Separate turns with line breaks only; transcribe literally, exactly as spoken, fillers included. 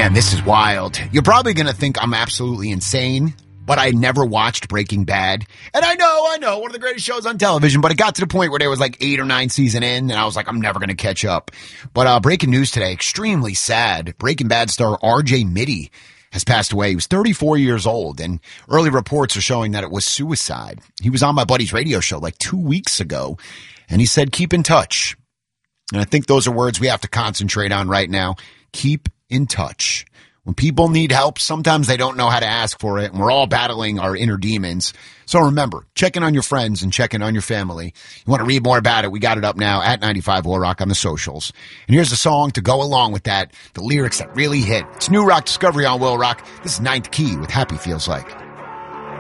Man, this is wild. You're probably going to think I'm absolutely insane, but I never watched Breaking Bad. And I know, I know, one of the greatest shows on television, but it got to the point where there was like eight or nine season in, and I was like, I'm never going to catch up. But uh breaking news today, extremely sad. Breaking Bad star R J Mitte has passed away. He was thirty-four years old, and early reports are showing that it was suicide. He was on my buddy's radio show like two weeks ago, and he said, keep in touch. And I think those are words we have to concentrate on right now. Keep in touch. When people need help, sometimes they don't know how to ask for it, and we're all battling our inner demons. So remember, check in on your friends and check in on your family. You want to read more about it? We got it up now at ninety-five Oil Rock on the socials. And here's a song to go along with that, the lyrics that really hit. It's New Rock Discovery on Will Rock. This is Ninth Key with Happy Feels Like.